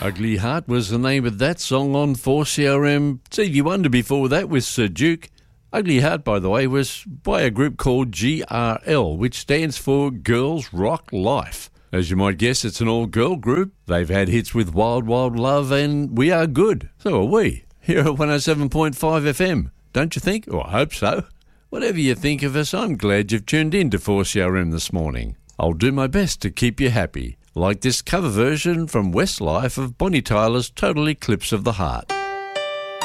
Ugly Heart was the name of that song on 4CRM. Stevie Wonder before that with Sir Duke. Ugly Heart, by the way, was by a group called GRL, which stands for Girls Rock Life. As you might guess, it's an all-girl group. They've had hits with Wild Wild Love and We Are Good. So are we, here at 107.5 FM. Don't you think? Or I hope so. Whatever you think of us, I'm glad you've tuned in to 4CRM this morning. I'll do my best to keep you happy, like this cover version from Westlife of Bonnie Tyler's Total Eclipse of the Heart.